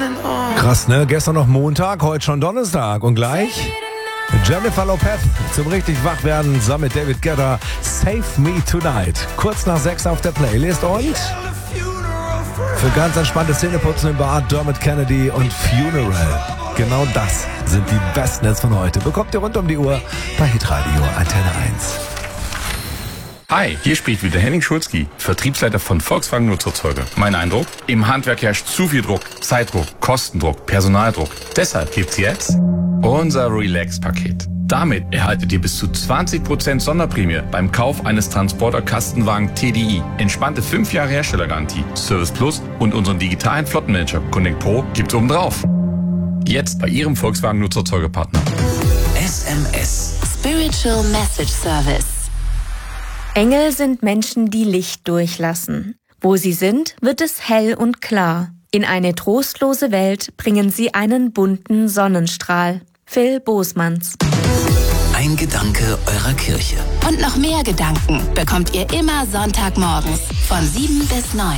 Krass, ne? Gestern noch Montag, heute schon Donnerstag. Und gleich Jennifer Lopez zum richtig Wachwerden zusammen mit David Guetta. Save Me Tonight. Kurz nach 6 auf der Playlist und für ganz entspannte Zähneputzen im Bad Dermot Kennedy und Funeral. Genau das sind die besten Hits von heute. Bekommt ihr rund um die Uhr bei Hitradio Antenne 1. Hi, hier spricht wieder Henning Schulzki, Vertriebsleiter von Volkswagen Nutzerzeuger. Mein Eindruck? Im Handwerk herrscht zu viel Druck, Zeitdruck, Kostendruck, Personaldruck. Deshalb gibt's jetzt unser Relax-Paket. Damit erhaltet ihr bis zu 20% Sonderprämie beim Kauf eines Transporter-Kastenwagen TDI. Entspannte 5 Jahre Herstellergarantie, Service Plus und unseren digitalen Flottenmanager Connect Pro gibt's obendrauf. Jetzt bei Ihrem Volkswagen Nutzerzeugerpartner. SMS Spiritual Message Service. Engel sind Menschen, die Licht durchlassen. Wo sie sind, wird es hell und klar. In eine trostlose Welt bringen sie einen bunten Sonnenstrahl. Phil Bosmans. Ein Gedanke eurer Kirche. Und noch mehr Gedanken bekommt ihr immer Sonntagmorgens von 7 bis 9.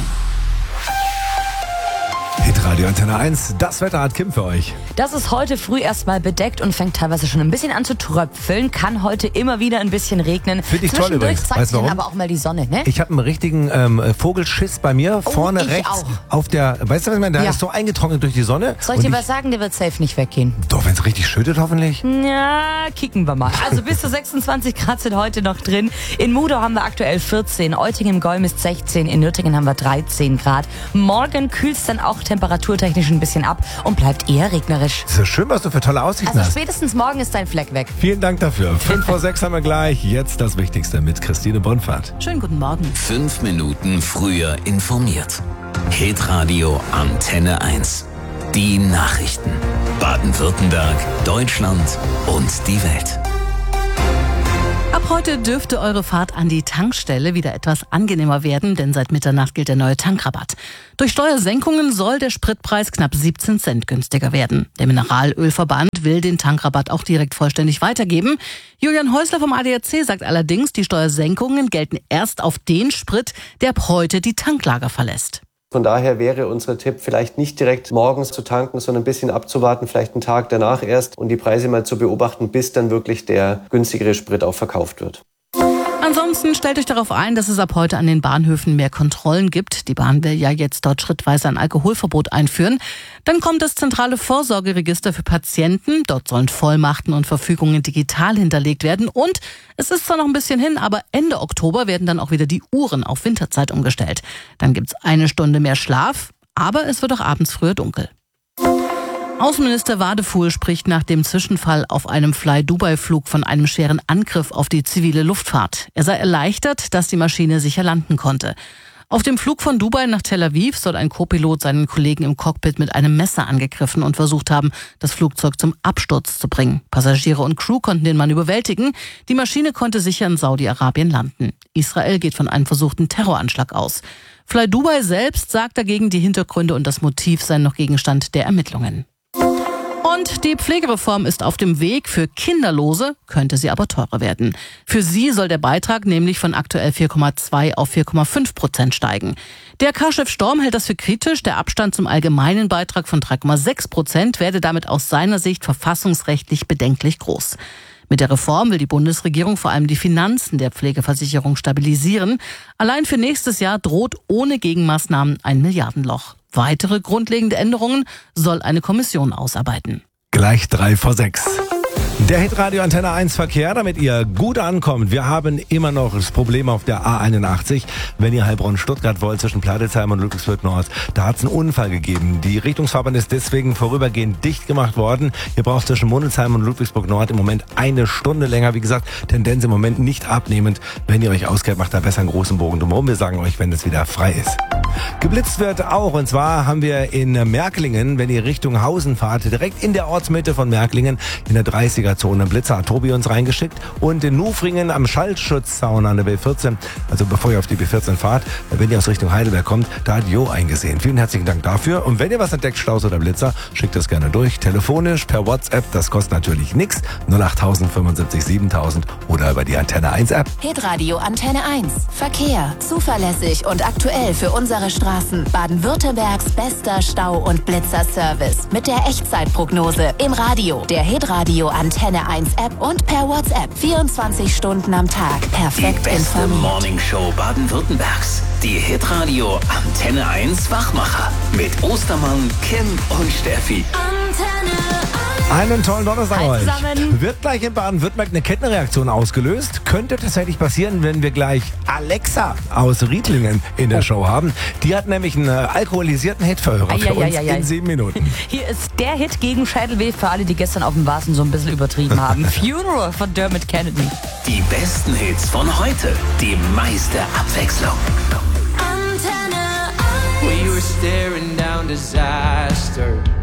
Hitradio Antenne 1, das Wetter hat Kim für euch. Das ist heute früh erstmal bedeckt und fängt teilweise schon ein bisschen an zu tröpfeln. Kann heute immer wieder ein bisschen regnen. Finde ich toll übrigens. Zeigt sich aber auch mal die Sonne, ne? Ich habe einen richtigen Vogelschiss bei mir vorne rechts auch. Auf der, weißt du was ich meine? Der ist so eingetrocknet durch die Sonne. Soll ich dir was sagen? Der wird safe nicht weggehen. Doch, wenn es richtig schüttet hoffentlich. Ja, kicken wir mal. Also bis zu 26 Grad sind heute noch drin. In Mudau haben wir aktuell 14, Eutingen im Golm ist 16, in Nürtingen haben wir 13 Grad. Morgen kühlt es dann auch temperaturtechnisch ein bisschen ab und bleibt eher regnerisch. Ist ja schön, was du für tolle Aussichten hast. Also spätestens morgen ist dein Fleck weg. Vielen Dank dafür. 5 vor 6 haben wir gleich. Jetzt das Wichtigste mit Christine Bonfahrt. Schönen guten Morgen. 5 Minuten früher informiert. Hitradio Antenne 1. Die Nachrichten. Baden-Württemberg, Deutschland und die Welt. Ab heute dürfte eure Fahrt an die Tankstelle wieder etwas angenehmer werden, denn seit Mitternacht gilt der neue Tankrabatt. Durch Steuersenkungen soll der Spritpreis knapp 17 Cent günstiger werden. Der Mineralölverband will den Tankrabatt auch direkt vollständig weitergeben. Julian Häusler vom ADAC sagt allerdings, die Steuersenkungen gelten erst auf den Sprit, der ab heute die Tanklager verlässt. Von daher wäre unser Tipp, vielleicht nicht direkt morgens zu tanken, sondern ein bisschen abzuwarten, vielleicht einen Tag danach erst und die Preise mal zu beobachten, bis dann wirklich der günstigere Sprit auch verkauft wird. Ansonsten stellt euch darauf ein, dass es ab heute an den Bahnhöfen mehr Kontrollen gibt. Die Bahn will ja jetzt dort schrittweise ein Alkoholverbot einführen. Dann kommt das zentrale Vorsorgeregister für Patienten. Dort sollen Vollmachten und Verfügungen digital hinterlegt werden. Und es ist zwar noch ein bisschen hin, aber Ende Oktober werden dann auch wieder die Uhren auf Winterzeit umgestellt. Dann gibt's 1 Stunde mehr Schlaf, aber es wird auch abends früher dunkel. Außenminister Wadefuhl spricht nach dem Zwischenfall auf einem Fly-Dubai-Flug von einem schweren Angriff auf die zivile Luftfahrt. Er sei erleichtert, dass die Maschine sicher landen konnte. Auf dem Flug von Dubai nach Tel Aviv soll ein Co-Pilot seinen Kollegen im Cockpit mit einem Messer angegriffen und versucht haben, das Flugzeug zum Absturz zu bringen. Passagiere und Crew konnten den Mann überwältigen. Die Maschine konnte sicher in Saudi-Arabien landen. Israel geht von einem versuchten Terroranschlag aus. Fly Dubai selbst sagt dagegen, die Hintergründe und das Motiv seien noch Gegenstand der Ermittlungen. Und die Pflegereform ist auf dem Weg. Für Kinderlose könnte sie aber teurer werden. Für sie soll der Beitrag nämlich von aktuell 4,2 auf 4,5% steigen. Der DRK-Chef Storm hält das für kritisch. Der Abstand zum allgemeinen Beitrag von 3,6% werde damit aus seiner Sicht verfassungsrechtlich bedenklich groß. Mit der Reform will die Bundesregierung vor allem die Finanzen der Pflegeversicherung stabilisieren. Allein für nächstes Jahr droht ohne Gegenmaßnahmen ein Milliardenloch. Weitere grundlegende Änderungen soll eine Kommission ausarbeiten. Gleich 3 vor 6. Der Hitradio Antenne 1 Verkehr, damit ihr gut ankommt. Wir haben immer noch das Problem auf der A81, wenn ihr Heilbronn-Stuttgart wollt, zwischen Plattelsheim und Ludwigsburg Nord. Da hat es einen Unfall gegeben. Die Richtungsfahrbahn ist deswegen vorübergehend dicht gemacht worden. Ihr braucht zwischen Mundelsheim und Ludwigsburg Nord im Moment 1 Stunde länger. Wie gesagt, Tendenz im Moment nicht abnehmend. Wenn ihr euch auskennt, macht da besser einen großen Bogen drumherum. Wir sagen euch, wenn es wieder frei ist. Geblitzt wird auch, und zwar haben wir in Märklingen, wenn ihr Richtung Hausen fahrt, direkt in der Ortsmitte von Märklingen, in der 30er Blitzer hat Tobi uns reingeschickt. Und in Nufringen am Schallschutzzaun an der B14, also bevor ihr auf die B14 fahrt, wenn ihr aus Richtung Heidelberg kommt, da hat Jo eingesehen. Vielen herzlichen Dank dafür. Und wenn ihr was entdeckt, Staus oder Blitzer, schickt das gerne durch. Telefonisch, per WhatsApp, das kostet natürlich nichts. 08000 75 7000 oder über die Antenne 1 App. Hitradio Antenne 1. Verkehr. Zuverlässig und aktuell für unsere Straßen. Baden-Württembergs bester Stau- und Blitzerservice. Mit der Echtzeitprognose. Im Radio, der Hitradio Antenne 1 App und per WhatsApp. 24 Stunden am Tag. Perfekt Die beste informiert. Morningshow Baden-Württembergs. Die Hitradio Antenne 1 Wachmacher. Mit Ostermann, Kim und Steffi. Einen tollen Donnerstag Hi euch. zusammen. Wird gleich in Baden-Württemberg eine Kettenreaktion ausgelöst? Könnte tatsächlich passieren, wenn wir gleich Alexa aus Riedlingen in der Show haben. Die hat nämlich einen alkoholisierten Hit für uns in 7 Minuten. Hier ist der Hit gegen Schädelweh für alle, die gestern auf dem Vasen so ein bisschen übertrieben haben. Funeral von Dermot Kennedy. Die besten Hits von heute. Die meiste Abwechslung. We were staring down disaster.